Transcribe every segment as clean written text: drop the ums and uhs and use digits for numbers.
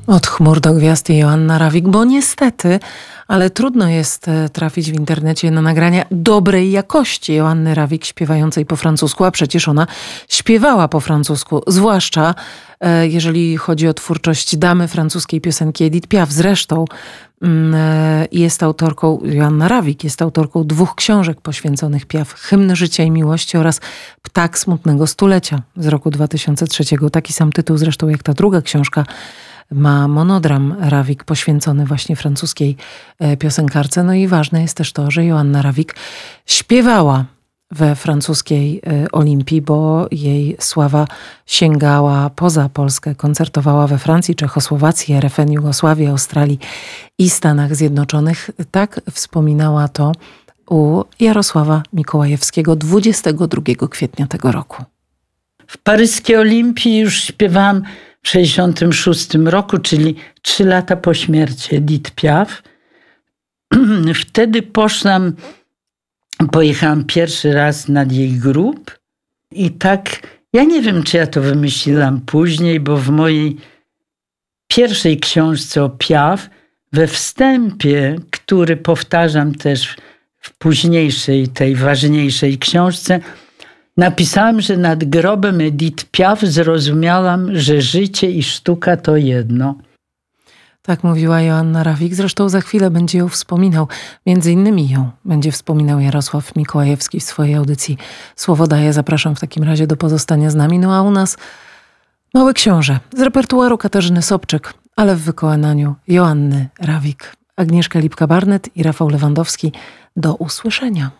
Od chmur do gwiazd i Joanna Rawik, bo niestety, ale trudno jest trafić w internecie na nagrania dobrej jakości Joanny Rawik śpiewającej po francusku, a przecież ona śpiewała po francusku, zwłaszcza jeżeli chodzi o twórczość damy francuskiej piosenki Edith Piaf. Zresztą jest autorką, Joanna Rawik jest autorką 2 książek poświęconych Piaf: Hymn życia i miłości oraz Ptak smutnego stulecia z roku 2003. Taki sam tytuł zresztą jak ta druga książka ma monodram Rawik poświęcony właśnie francuskiej piosenkarce. No i ważne jest też to, że Joanna Rawik śpiewała we francuskiej Olimpii, bo jej sława sięgała poza Polskę. Koncertowała we Francji, Czechosłowacji, RFN, Jugosławii, Australii i Stanach Zjednoczonych. Tak wspominała to u Jarosława Mikołajewskiego 22 kwietnia tego roku. W paryskiej Olimpii już śpiewałam w 1966 roku, czyli 3 lata po śmierci Edith Piaf. Wtedy pojechałam pierwszy raz nad jej grób i tak, ja nie wiem, czy ja to wymyśliłam później, bo w mojej pierwszej książce o Piaf, we wstępie, który powtarzam też w późniejszej, tej ważniejszej książce, napisałam, że nad grobem Edith Piaf zrozumiałam, że życie i sztuka to jedno. Tak mówiła Joanna Rawik. Zresztą za chwilę będzie ją wspominał. Między innymi ją będzie wspominał Jarosław Mikołajewski w swojej audycji Słowo daję. Zapraszam w takim razie do pozostania z nami. No a u nas Mały Książę z repertuaru Katarzyny Sobczyk, ale w wykonaniu Joanny Rawik. Agnieszka Lipka-Barnet i Rafał Lewandowski. Do usłyszenia.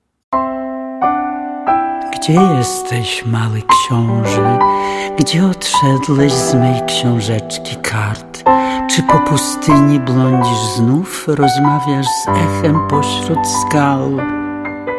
Gdzie jesteś, mały książę? Gdzie odszedłeś z mej książeczki kart? Czy po pustyni blądzisz znów? Rozmawiasz z echem pośród skał?